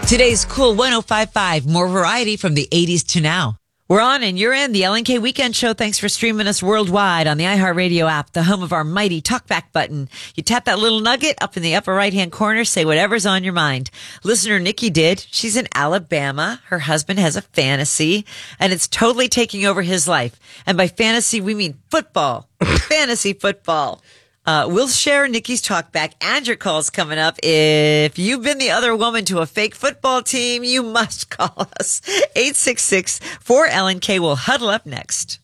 Today's Cool 105.5, more variety from the 80s to now. We're on and you're in the LNK Weekend Show. Thanks for streaming us worldwide on the iHeartRadio app, the home of our mighty talkback button. You tap that little nugget up in the upper right-hand corner, say whatever's on your mind. Listener Nikki did. She's in Alabama. Her husband has a fantasy, and it's totally taking over his life. And by fantasy, we mean football. Fantasy football. We'll share Nikki's talkback and your calls coming up. If you've been the other woman to a fake football team, you must call us. 866-4LNK. We'll huddle up next.